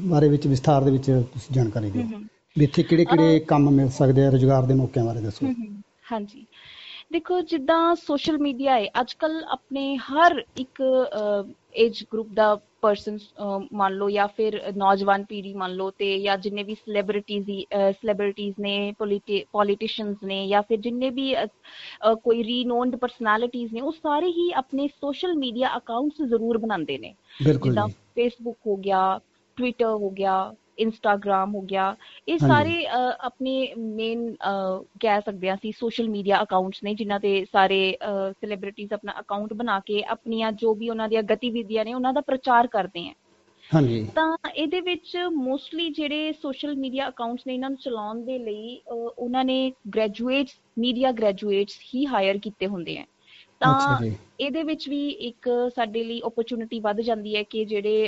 ਬਾਰੇ ਵਿੱਚ ਵਿਸਥਾਰ ਦੇ ਵਿੱਚ ਤੁਸੀਂ ਜਾਣਕਾਰੀ ਦਿਓ ਵੀ ਇੱਥੇ ਕਿਹੜੇ ਕੰਮ ਮਿਲ ਸਕਦੇ ਆ, ਰੁਜ਼ਗਾਰ ਦੇ ਮੌਕਿਆਂ ਬਾਰੇ ਦੱਸੋ। ਹਾਂਜੀ, ਦੇਖੋ ਜਿੱਦਾਂ ਸੋਸ਼ਲ ਮੀਡੀਆ ਹੈ ਅੱਜ ਕੱਲ੍ਹ ਆਪਣੇ ਹਰ ਇੱਕ ਏਜ ਗਰੁੱਪ ਦਾ ਪਰਸਨ ਮੰਨ ਲਓ ਜਾਂ ਫਿਰ ਨੌਜਵਾਨ ਪੀੜ੍ਹੀ ਮੰਨ ਲਓ ਤੇ ਜਾਂ ਜਿੰਨੇ ਵੀ ਸੈਲੀਬ੍ਰਿਟੀਜ਼ ਨੇ, ਪੋਲੀਟੀਸ਼ੀਅਨਸ ਨੇ ਜਾਂ ਫਿਰ ਜਿੰਨੇ ਵੀ ਕੋਈ ਰੀਨੋਨਡ ਪਰਸਨੈਲਿਟੀਜ਼ ਨੇ, ਉਹ ਸਾਰੇ ਹੀ ਆਪਣੇ ਸੋਸ਼ਲ ਮੀਡੀਆ ਅਕਾਊਂਟਸ ਜ਼ਰੂਰ ਬਣਾਉਂਦੇ ਨੇ। ਬਿਲਕੁਲ ਜਿੱਦਾਂ ਜੀ। ਫੇਸਬੁੱਕ ਹੋ ਗਿਆ, ਟਵਿੱਟਰ ਹੋ ਗਿਆ, ਇੰਸਟਾਗ੍ਰਾਮ ਹੋ ਗਿਆ, ਇਹ ਹਾਂਜੀ ਸਾਰੇ ਆਪਣੇ ਮੇਨ ਕਹਿ ਸਕਦੇ ਹਾਂ ਅਸੀਂ ਸੋਸ਼ਲ ਮੀਡੀਆ ਅਕਾਊਂਟਸ ਨੇ ਜਿਨ੍ਹਾਂ ਤੇ ਸਾਰੇ ਸੈਲੀਬ੍ਰਿਟੀਜ਼ ਆਪਣਾ ਅਕਾਊਂਟ ਬਣਾ ਕੇ ਆਪਣੀਆਂ ਜੋ ਵੀ ਉਹਨਾਂ ਦੀਆਂ ਗਤੀਵਿਧੀਆਂ ਨੇ ਉਹਨਾਂ ਦਾ ਪ੍ਰਚਾਰ ਕਰਦੇ ਹੈ। ਹਾਂਜੀ ਤਾਂ ਇਹਦੇ ਵਿੱਚ ਮੋਸਟਲੀ ਜਿਹੜੇ ਸੋਸ਼ਲ ਮੀਡੀਆ ਅਕਾਊਂਟਸ ਨੇ ਇਹਨਾਂ ਨੂੰ ਚਲਾਉਣ ਦੇ ਲਈ ਉਹਨਾਂ ਨੇ ਮੀਡੀਆ ਗ੍ਰੈਜੂਏਟਸ ਹੀ ਹਾਇਰ ਕੀਤੇ ਹੁੰਦੇ ਹੈ। ਅੱਛਾ ਤਾਂ ਜੀ। ਇਹਦੇ ਵਿੱਚ ਵੀ ਇੱਕ ਸਾਡੇ ਲਈ ਓਪਰਚੁਨਿਟੀ ਵੱਧ ਜਾਂਦੀ ਹੈ ਕਿ ਜਿਹੜੇ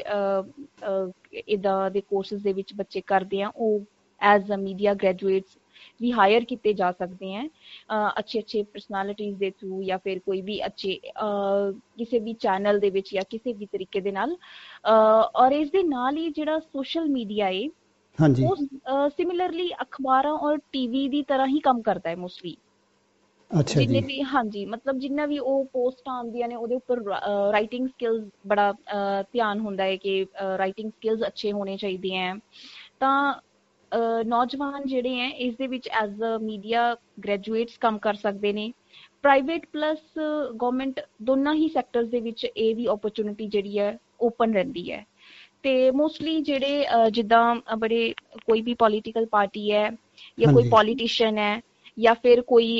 ਇੱਦਾਂ ਦੇ ਕੋਰਸਿਸ ਦੇ ਵਿੱਚ ਬੱਚੇ ਕਰਦੇ ਆ ਉਹ as a media graduates we hire ਕੀਤੇ ਜਾ ਸਕਦੇ ਹੈ ਅੱਛੇ ਪਰਸਨੈਲਿਟੀਜ਼ ਦੇ ਥਰੂ ਜਾਂ ਫਿਰ ਕੋਈ ਵੀ ਅੱਛੇ ਕਿਸੇ ਵੀ ਚੈਨਲ ਦੇ ਵਿੱਚ ਜਾਂ ਕਿਸੇ ਵੀ ਤਰੀਕੇ ਦੇ ਨਾਲ। ਔਰ ਇਸ ਦੇ ਨਾਲ ਹੀ ਜਿਹੜਾ ਸੋਸ਼ਲ ਮੀਡੀਆ ਹੈ ਹਾਂਜੀ ਉਹ ਸਿਮਿਲਰਲੀ ਅਖਬਾਰਾਂ ਔਰ ਟੀਵੀ ਦੀ ਤਰ੍ਹਾਂ ਹੀ ਕੰਮ ਕਰਦਾ ਹੈ ਮੋਸਟਲੀ। ਅੱਛਾ ਜਿੰਨੇ ਜੀ। ਵੀ ਹਾਂਜੀ ਮਤਲਬ ਜਿੰਨਾ ਵੀ ਉਹ ਪੋਸਟਾਂ ਆਉਂਦੀਆਂ ਨੇ ਉਹਦੇ ਉੱਪਰ ਰਾਈਟਿੰਗ ਸਕਿੱਲਸ ਬੜਾ ਧਿਆਨ ਹੁੰਦਾ ਹੈ ਕਿ ਰਾਈਟਿੰਗ ਸਕਿੱਲਸ ਅੱਛੇ ਹੋਣੇ ਚਾਹੀਦੇ ਹੈ। ਤਾਂ ਨੌਜਵਾਨ ਜਿਹੜੇ ਹੈ ਇਸ ਦੇ ਵਿੱਚ ਐਜ਼ ਅ ਮੀਡੀਆ ਗ੍ਰੈਜੂਏਟਸ ਕੰਮ ਕਰ ਸਕਦੇ ਨੇ। ਪ੍ਰਾਈਵੇਟ ਪਲੱਸ ਗਵਰਨਮੈਂਟ ਦੋਨਾਂ ਹੀ ਸੈਕਟਰਸ ਦੇ ਵਿੱਚ ਇਹ ਵੀ ਓਪਰਚੁਨਿਟੀ ਜਿਹੜੀ ਹੈ ਓਪਨ ਰਹਿੰਦੀ ਹੈ। ਤੇ ਮੋਸਟਲੀ ਜਿਹੜੇ ਜਿੱਦਾਂ ਬੜੇ ਕੋਈ ਵੀ ਪੋਲੀਟੀਕਲ ਪਾਰਟੀ ਹੈ ਜਾਂ ਕੋਈ ਹਾਂਜੀ ਪੋਲੀਟੀਸ਼ੀਅਨ ਹੈ ਜਾਂ ਫਿਰ ਕੋਈ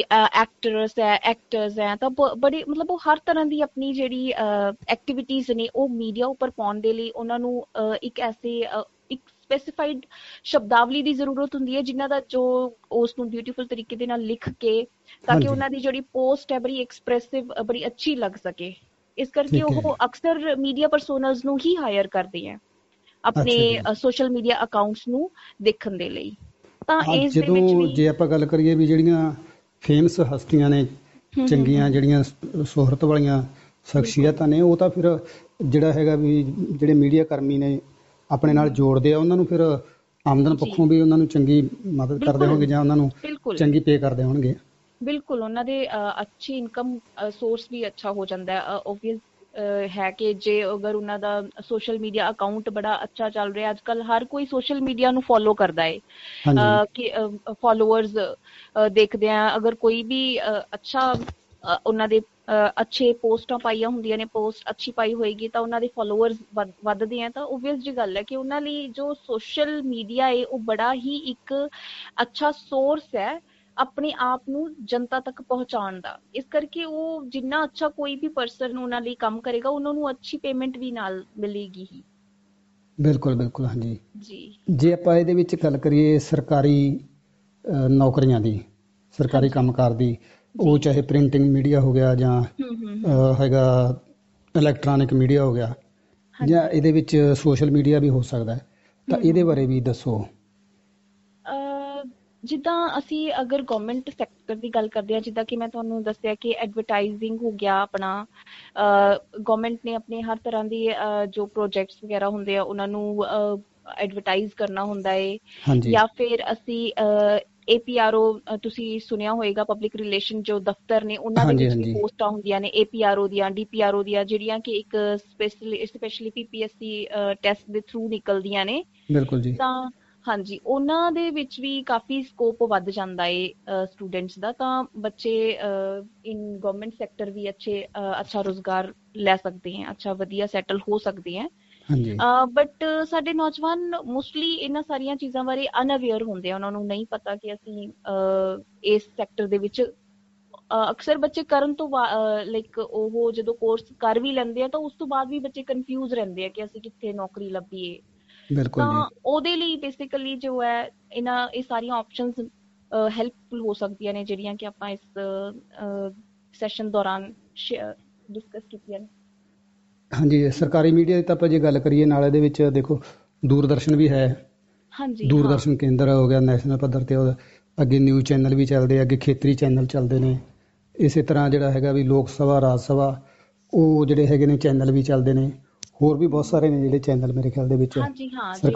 ਐਕਟਰਸ ਹੈ ਤਾਂ ਬੜੇ ਮਤਲਬ ਉਹ ਹਰ ਤਰ੍ਹਾਂ ਦੀ ਆਪਣੀ ਜਿਹੜੀ ਐਕਟੀਵਿਟੀਜ਼ ਨੇ ਉਹ ਮੀਡੀਆ ਉੱਪਰ ਪਾਉਣ ਦੇ ਲਈ ਉਹਨਾਂ ਨੂੰ ਇੱਕ ਸਪੈਸੀਫਾਈਡ ਸ਼ਬਦਾਵਲੀ ਦੀ ਜ਼ਰੂਰਤ ਹੁੰਦੀ ਹੈ ਜਿਨ੍ਹਾਂ ਦਾ ਜੋ ਉਸ ਨੂੰ ਬਿਊਟੀਫੁਲ ਤਰੀਕੇ ਦੇ ਨਾਲ ਲਿਖ ਕੇ ਤਾਂ ਕਿ ਹਾਂਜੀ ਉਹਨਾਂ ਦੀ ਜਿਹੜੀ ਪੋਸਟ ਹੈ ਬੜੀ ਐਕਸਪ੍ਰੈਸਿਵ ਬੜੀ ਅੱਛੀ ਲੱਗ ਸਕੇ। ਇਸ ਕਰਕੇ ਠੀਕ ਹੈ। ਉਹ ਅਕਸਰ ਮੀਡੀਆ ਪਰਸੋਨਲਸ ਨੂੰ ਹੀ ਹਾਇਰ ਕਰਦੇ ਹੈ ਆਪਣੇ ਅੱਛਾ ਜੀ। ਸੋਸ਼ਲ ਮੀਡੀਆ ਅਕਾਊਂਟਸ ਨੂੰ ਦੇਖਣ ਦੇ ਲਈ। ਤਾਂ ਹਾਂ ਇਸ ਦੇ ਵਿੱਚ ਜਦੋਂ ਵੀ ਜੇ ਆਪਾਂ ਗੱਲ ਕਰੀਏ ਵੀ ਜਿਹੜੀਆਂ ਫੇਮਸ ਹਸਤੀਆਂ ਨੇ, ਚੰਗੀਆਂ ਜਿਹੜੀਆਂ ਸ਼ੋਹਰਤ ਵਾਲੀਆਂ ਬਿਲਕੁਲ ਸ਼ਖਸੀਅਤਾਂ ਨੇ, ਉਹ ਤਾਂ ਫਿਰ ਜਿਹੜਾ ਹੈਗਾ ਵੀ ਜਿਹੜੇ ਮੀਡੀਆ ਕਰਮੀ ਨੇ ਆਪਣੇ ਨਾਲ ਜੋੜਦੇ ਆ ਉਹਨਾਂ ਨੂੰ, ਫਿਰ ਆਮਦਨ ਜੀ ਪੱਖੋਂ ਵੀ ਉਹਨਾਂ ਨੂੰ ਚੰਗੀ ਮਦਦ ਕਰਦੇ ਹੋਣਗੇ ਜਾਂ ਉਹਨਾਂ ਨੂੰ ਬਿਲਕੁਲ ਚੰਗੀ ਪੇ ਕਰਦੇ ਹੋਣਗੇ। ਬਿਲਕੁਲ ਉਹਨਾਂ ਦੇ ਅੱਛੀ ਇਨਕਮ ਸੋਰਸ ਵੀ ਅੱਛਾ ਹੋ ਜਾਂਦਾ ਹੈ। ਓਬਵੀਅਸ ਹੈ ਕਿ ਜੇ ਅਗਰ ਉਹਨਾਂ ਦਾ ਸੋਸ਼ਲ ਮੀਡੀਆ ਅਕਾਊਂਟ ਬੜਾ ਅੱਛਾ ਚੱਲ ਰਿਹਾ, ਅੱਜ ਕੱਲ੍ਹ ਹਰ ਕੋਈ ਸੋਸ਼ਲ ਮੀਡੀਆ ਨੂੰ ਫੋਲੋ ਕਰਦਾ ਹਾਂਜੀ ਹੈ ਕਿ ਫੋਲੋਅਰਸ ਦੇਖਦੇ ਆ ਅਗਰ ਕੋਈ ਵੀ ਅੱਛਾ ਉਹਨਾਂ ਦੇ ਅੱਛੇ ਪੋਸਟਾਂ ਪਾਈਆਂ ਹੁੰਦੀਆਂ ਨੇ, ਪੋਸਟ ਅੱਛੀ ਪਾਈ ਹੋਏਗੀ ਤਾਂ ਉਹਨਾਂ ਦੇ ਫੋਲੋਅਰਸ ਵੱਧਦੇ ਆ। ਤਾਂ ਓਬਵੀਅਸ ਜੀ ਗੱਲ ਹੈ ਕਿ ਉਹਨਾਂ ਲਈ ਜੋ ਸੋਸ਼ਲ ਮੀਡੀਆ ਹੈ ਉਹ ਬੜਾ ਹੀ ਇੱਕ ਅੱਛਾ ਸੋਰਸ ਹੈ ਆਪਣੇ ਆਪ ਨੂੰ ਜਨਤਾ ਤੱਕ ਪਹੁੰਚਾਉਣ ਦਾ। ਇਸ ਕਰਕੇ ਉਹ ਜਿੰਨਾ ਅੱਛਾ ਕੋਈ ਵੀ ਪਰਸਨ ਉਹਨਾਂ ਲਈ ਕੰਮ ਕਰੇਗਾ ਉਹਨਾਂ ਨੂੰ ਅੱਛੀ ਪੇਮੈਂਟ ਵੀ ਨਾਲ ਮਿਲੇਗੀ ਹੀ। ਬਿਲਕੁਲ ਬਿਲਕੁਲ ਹਾਂਜੀ। ਜੀ ਜੇ ਆਪਾਂ ਇਹਦੇ ਵਿੱਚ ਗੱਲ ਕਰੀਏ ਸਰਕਾਰੀ ਨੌਕਰੀਆਂ ਦੀ, ਸਰਕਾਰੀ ਹਾਂਜੀ ਕੰਮਕਾਰ ਦੀ, ਉਹ ਜੀ ਚਾਹੇ ਪ੍ਰਿੰਟਿੰਗ ਮੀਡੀਆ ਹੋ ਗਿਆ ਜਾਂ ਹੈਗਾ ਇਲੈਕਟ੍ਰੋਨਿਕ ਮੀਡੀਆ ਹੋ ਗਿਆ ਜਾਂ ਹਾਂਜੀ ਇਹਦੇ ਵਿੱਚ ਸੋਸ਼ਲ ਮੀਡੀਆ ਵੀ ਹੋ ਸਕਦਾ ਹੈ, ਤਾਂ ਇਹਦੇ ਬਾਰੇ ਵੀ ਦੱਸੋ। ਜਿੱਦਾਂ ਅਸੀਂ ਅਗਰ ਗਵਰਨਮੈਂਟ ਸੈਕਟਰ ਦੀ ਗੱਲ ਕਰਦੇ ਹਾਂ, ਜਿੱਦਾਂ ਕਿ ਮੈਂ ਤੁਹਾਨੂੰ ਦੱਸਿਆ ਕਿ ਐਡਵਰਟਾਈਜ਼ਿੰਗ ਹੋ ਗਿਆ ਆਪਣਾ, ਗਵਰਨਮੈਂਟ ਨੇ ਆਪਣੇ ਹਰ ਤਰ੍ਹਾਂ ਦੀ ਜੋ ਪ੍ਰੋਜੈਕਟਸ ਵਗੈਰਾ ਹੁੰਦੇ ਆ ਉਹਨਾਂ ਨੂੰ ਐਡਵਰਟਾਈਜ਼ ਕਰਨਾ ਹੁੰਦਾ ਹੈ। ਹਾਂਜੀ ਜਾਂ ਫਿਰ ਅਸੀਂ APRO ਤੁਸੀਂ ਸੁਣਿਆ ਹੋਏਗਾ, ਪਬਲਿਕ ਰਿਲੇਸ਼ਨ ਜੋ ਦਫ਼ਤਰ ਨੇ ਉਹਨਾਂ ਦੇ ਹਾਂਜੀ ਵਿੱਚ ਵੀ ਹਾਂਜੀ ਪੋਸਟਾਂ ਹੁੰਦੀਆਂ ਨੇ APRO ਦੀਆਂ, DPRO ਦੀਆਂ, ਜਿਹੜੀਆਂ ਕਿ ਇੱਕ ਸਪੈਸ਼ਲੀ PPSC ਟੈਸਟ ਦੇ ਥਰੂ ਨਿਕਲਦੀਆਂ ਨੇ। ਬਿਲਕੁਲ ਜੀ। ਤਾਂ ਹਾਂਜੀ ਉਹਨਾਂ ਦੇ ਵਿੱਚ ਵੀ ਕਾਫੀ ਸਕੋਪ ਵੱਧ ਜਾਂਦਾ ਹੈ ਸਟੂਡੈਂਟਸ ਦਾ। ਤਾਂ ਬੱਚੇ ਇਨ ਗਵਰਨਮੈਂਟ ਸੈਕਟਰ ਵੀ ਅੱਛਾ ਰੁਜ਼ਗਾਰ ਲੈ ਸਕਦੇ ਹੈ, ਅੱਛਾ ਵਧੀਆ ਸੈਟਲ ਹੋ ਸਕਦੇ ਹੈ। ਹਾਂਜੀ ਬਟ ਸਾਡੇ ਨੌਜਵਾਨ ਮੋਸਟਲੀ ਇਹਨਾਂ ਸਾਰੀਆਂ ਚੀਜ਼ਾਂ ਬਾਰੇ ਅਨਅਵੇਅਰ ਹੁੰਦੇ ਆ, ਉਹਨਾਂ ਨੂੰ ਨਹੀਂ ਪਤਾ ਕਿ ਅਸੀਂ ਇਸ ਸੈਕਟਰ ਦੇ ਵਿੱਚ ਅਕਸਰ ਬੱਚੇ ਕਰਨ ਤੋਂ ਲਾਈਕ ਉਹ ਜਦੋਂ ਕੋਰਸ ਕਰ ਵੀ ਲੈਂਦੇ ਆ ਤਾਂ ਉਸ ਤੋਂ ਬਾਅਦ ਵੀ ਬੱਚੇ ਕਨਫਿਊਜ਼ ਰਹਿੰਦੇ ਆ ਕਿ ਅਸੀਂ ਕਿੱਥੇ ਨੌਕਰੀ ਲੱਭੀਏ। ਬਿਲਕੁਲ ਤਾਂ ਜੀ। ਉਹਦੇ ਲਈ ਬੇਸਿਕਲੀ ਜੋ ਹੈ ਇਹ ਸਾਰੀਆਂ ਆਪਸ਼ਨਸ ਹੈਲਪਫੁਲ ਹੋ ਸਕਦੀਆਂ ਨੇ ਜਿਹੜੀਆਂ ਕਿ ਆਪਾਂ ਇਸ ਸੈਸ਼ਨ ਦੌਰਾਨ ਡਿਸਕਸ ਕੀਤੀਆਂ ਨੇ। ਹਾਂਜੀ ਸਰਕਾਰੀ ਮੀਡੀਆ ਦੀ ਤਾਂ ਆਪਾਂ ਜੇ ਗੱਲ ਕਰੀਏ, ਨਾਲ ਇਹਦੇ ਵਿੱਚ ਦੇਖੋ ਦੂਰਦਰਸ਼ਨ ਵੀ ਹੈ। ਹਾਂਜੀ ਹਾਂ ਦੂਰਦਰਸ਼ਨ ਕੇਂਦਰ ਹੋ ਗਿਆ ਨੈਸ਼ਨਲ ਪੱਧਰ 'ਤੇ, ਉਹਦਾ ਅੱਗੇ ਨਿਊਜ਼ ਚੈਨਲ ਵੀ ਚੱਲਦੇ, ਅੱਗੇ ਖੇਤਰੀ ਚੈਨਲ ਚੱਲਦੇ ਨੇ। ਇਸੇ ਤਰ੍ਹਾਂ ਜਿਹੜਾ ਹੈਗਾ ਵੀ ਲੋਕ ਸਭਾ, ਰਾਜ ਸਭਾ, ਉਹ ਜਿਹੜੇ ਹੈਗੇ ਨੇ ਚੈਨਲ ਵੀ ਚੱਲਦੇ ਨੇ। ਹੋਰ ਵੀ ਬਹੁਤ ਸਾਰੇ ਨੇ ਜਿਹੜੇ ਚੈਨਲ ਮੇਰੇ ਖਿਆਲ ਦੇ ਵਿੱਚ ਹਾਂਜੀ ਹਾਂ।